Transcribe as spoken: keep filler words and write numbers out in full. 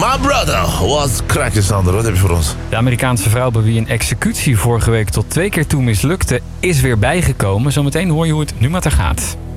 My brother was cracking, Sander. Wat heb je voor ons? De Amerikaanse vrouw bij wie een executie vorige week tot twee keer toe mislukte, is weer bijgekomen. Zometeen hoor je hoe het nu met haar gaat.